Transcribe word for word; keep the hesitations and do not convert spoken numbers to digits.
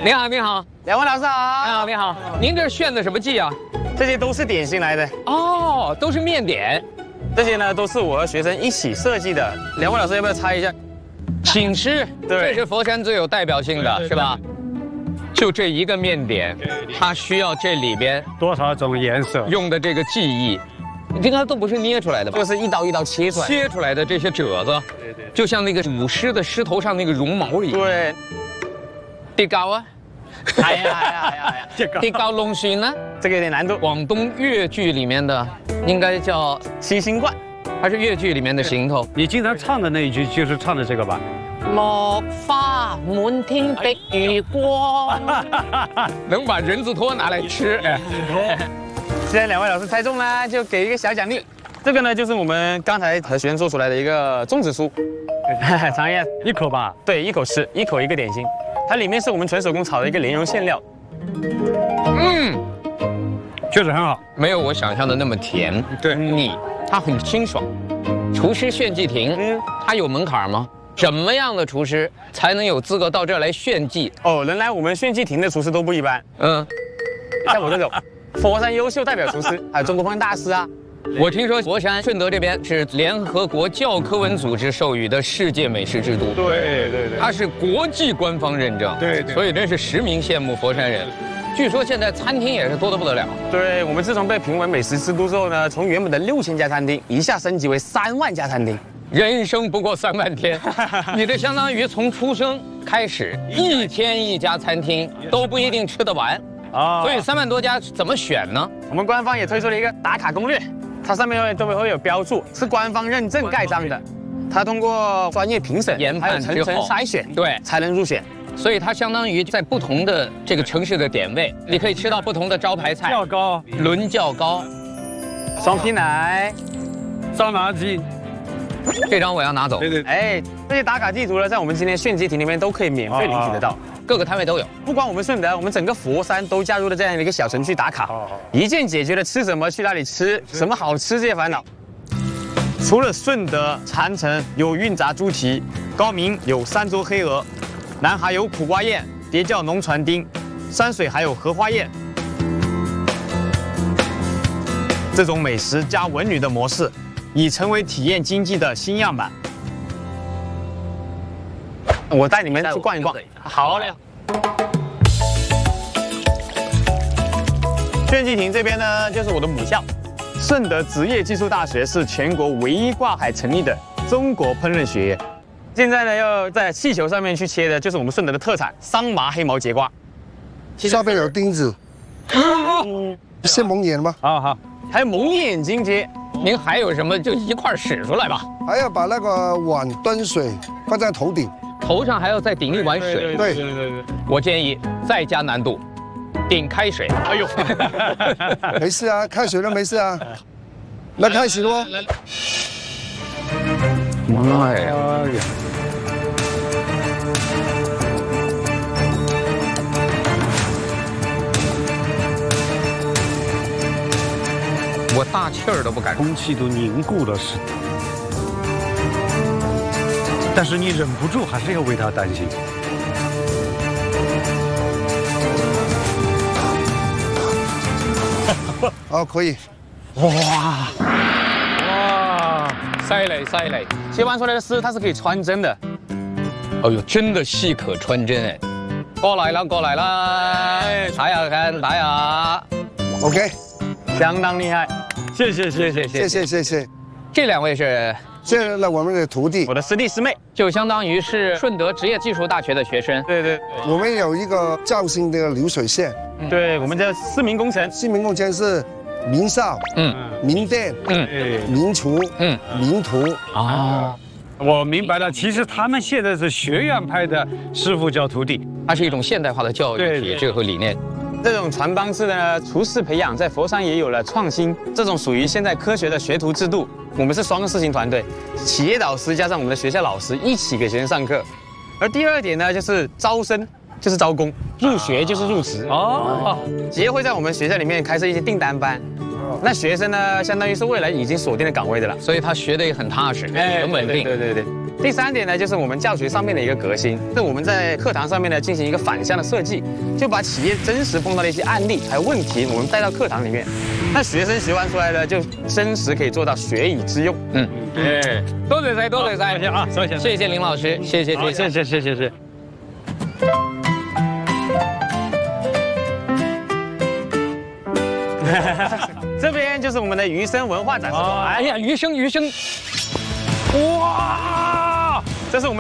你好，你好， 两位老师好。 你好，你好。您这炫的什么技啊？ 这些都是点心来的哦，都是面点。 这些呢都是我和学生一起设计的。两位老师要不要猜一下？ 请吃。 对， 这是佛山最有代表性的，是吧？就这一个面点，它需要这里边多少种颜色用的这个技艺，这个都不是捏出来的吧？ 就是一刀一刀切出来， 切出来的这些褶子，对对，就像那个舞狮的狮头上那个绒毛一样。 对， 地高啊， 哎呀哎呀哎呀哎呀， 地高龙须呢？ 这个有点难度。 广东粤剧里面的应该叫七星冠， 还是粤剧里面的行头？ 你经常唱的那一句就是唱的这个吧？ 落花满天的月光，能把人字拖拿来吃。 既然两位老师猜中了，就给一个小奖励。这个呢，就是我们刚才和学生做出来的一个粽子酥，尝一下， 一口吧。 对，一口吃，一口一个点心。它里面是我们纯手工炒的一个莲蓉馅料。 嗯， 确实很好， 没有我想象的那么甜， 对腻，它很清爽。厨师炫技亭，嗯，它有门槛吗？什么样的厨师才能有资格到这儿来炫技？ 哦，能来我们炫技亭的厨师都不一般。嗯，像我这种佛山优秀代表厨师，还有中国烹饪大师啊。 我听说佛山顺德这边是联合国教科文组织授予的世界美食之都。 对对对， 它是国际官方认证。 对对， 所以真是实名羡慕佛山人。据说现在餐厅也是多得不得了。 对，我们自从被评为美食之都之后呢，从原本的六千家餐厅一下升级为三万家餐厅。 人生不过三万天，你这相当于从出生开始，一天一家餐厅都不一定吃得完啊。所以三万多家怎么选呢？ 我们官方也推出了一个打卡攻略，它上面会都会有标注，是官方认证盖章的，它通过专业评审、 研判还有层层筛选， 对， 才能入选。 所以它相当于在不同的这个城市的点位，你可以吃到不同的招牌菜， 较高、 伦教糕、 双皮奶、 烧麻鸡。 这张我要拿走。 对对， 哎，这些打卡地图呢，在我们今天炫技亭里面都可以免费领取得到， 各个摊位都有。 不光我们顺德，我们整个佛山都加入了这样的一个小程序打卡，一键解决了吃什么、去哪里吃、什么好吃这些烦恼。除了顺德、长城有韵炸猪蹄，高明有山州黑鹅，南海有苦瓜宴、叠叫龙船丁，山水还有荷花宴。这种美食加文旅的模式，已成为体验经济的新样板。我带你们去逛一逛。好嘞。炫技亭这边呢，就是我的母校，顺德职业技术大学是全国唯一挂海成立的中国烹饪学院。现在呢，要在气球上面去切的，就是我们顺德的特产桑麻黑毛节瓜。 上面有钉子，是蒙眼吗？ 好好， 还有蒙眼睛节。 您还有什么就一块使出来吧。 还要把那个碗端水放在头顶， 头上还要再顶一碗水。 对对对对。我我建议再加难度，顶开水。 哎呦， 没事啊，开水都没事啊。那开始喽。 妈呀！我大气儿都不敢出。 空气都凝固了似的。但是你忍不住还是要为他担心。 哦，可以。 哇哇，犀利犀利！ 切完出来的丝它是可以穿针的。 哎呦，真的细可穿针哎！过来了过来了，打呀看打呀。 OK， 相当厉害。 谢谢谢谢谢谢谢谢。 这两位是这是我们的徒弟， 我的师弟师妹， 就相当于是顺德职业技术大学的学生。 对对我们有一个肇兴的流水线， 对，我们叫市民工程。 市民工程是民少、 嗯民电、 嗯民厨、 嗯民图。 啊， 我明白了，其实他们现在是学院派的师傅教徒弟， 它是一种现代化的教育体制和理念。 这种传帮式的厨师培养，在佛山也有了创新。这种属于现代科学的学徒制度，我们是双个事情团队，企业导师加上我们的学校老师一起给学生上课。而第二点呢，就是招生，就是招工，入学就是入职。哦，企业会在我们学校里面开设一些订单班，那学生呢，相当于是未来已经锁定的岗位的了， 所以他学的也很踏实，很稳定。 对对对对。 第三点呢，就是我们教学上面的一个革新，是我们在课堂上面呢进行一个反向的设计，就把企业真实碰到的一些案例还有问题，我们带到课堂里面，那学生学完出来呢，就真实可以做到学以致用。嗯， 哎，多谢晒，多谢晒， 谢谢啊，谢谢， 谢谢林老师，谢谢，谢谢， 谢谢，谢谢，谢谢。 这边就是我们的余生文化展示馆。 哎呀，余生，余生，哇， 这是我们。